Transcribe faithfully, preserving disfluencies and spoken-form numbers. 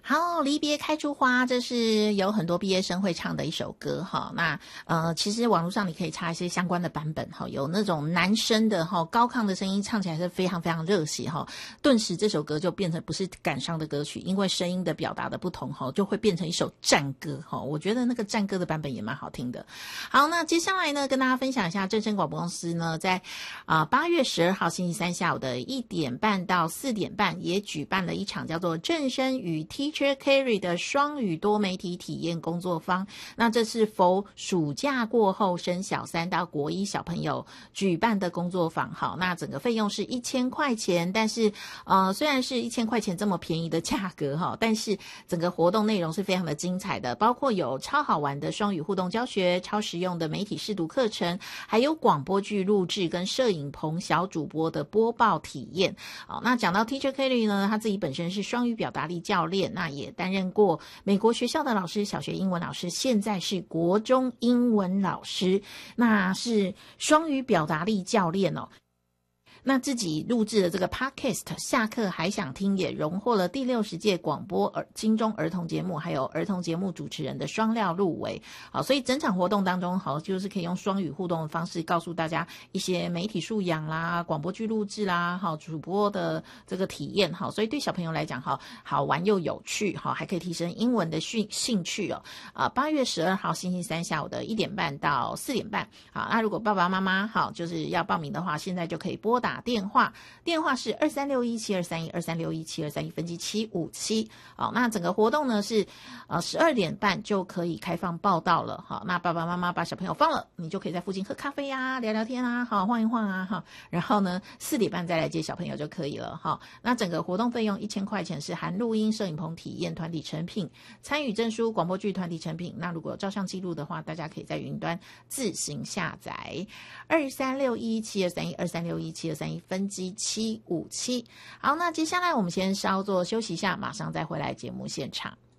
好，离别开出花，这是有很多毕业生会唱的一首歌哈。那呃，其实网络上你可以查一些相关的版本哈，有那种男生的哈高亢的声音唱起来是非常非常热血哈，顿时这首歌就变成不是感伤的歌曲，因为声音的表达的不同哈，就会变成一首战歌哈。我觉得那个战歌的版本也蛮好听的。好，那接下来呢，跟大家分享一下正声广播公司呢，在啊八月十二号星期三下午的一点半到四点半，也举办了一场叫做正声与 Teacher Carry 的双语多媒体体验工作坊。那这是否暑假过后升小三到国一小朋友举办的工作坊。好，那整个费用是一千块钱，但是呃虽然是一千块钱这么便宜的价格哈，但是整个活动内容是非常的精彩的，包括有超好玩的双语互动教学、超实用的媒体识读课程，还有广播剧录制跟摄影棚小主播的播报体验。好，那讲到 Teacher Kelly 呢，他自己本身是双语表达力教练，那也担任过美国学校的老师，小学英文老师，现在是国中英文老师，那是双语表达力教练哦。那自己录制的这个 podcast 下课还想听，也荣获了第六十届广播儿金钟儿童节目还有儿童节目主持人的双料入围。好，所以整场活动当中，好就是可以用双语互动的方式告诉大家一些媒体素养啦、广播剧录制啦、好主播的这个体验。好，所以对小朋友来讲，好好玩又有趣，好还可以提升英文的兴兴趣哦。啊，八月十二号星期三下午的一点半到四点半。好，那如果爸爸妈妈好就是要报名的话，现在就可以拨打电话，电话是二三六一七二三一二三六一七二三一分机七五七。好，那整个活动呢是呃十二点半就可以开放报到了。好，那爸爸妈妈把小朋友放了，你就可以在附近喝咖啡啊、聊聊天啊、好晃一晃啊，哈。然后呢四点半再来接小朋友就可以了。好，那整个活动费用一千块钱，是含录音、摄影棚体验、团体成品、参与证书、广播剧团体成品。那如果有照相记录的话，大家可以在云端自行下载。二三六一七二三一二三六一七二三一分机七五七。好，那接下来我们先稍作休息一下，马上再回来节目现场。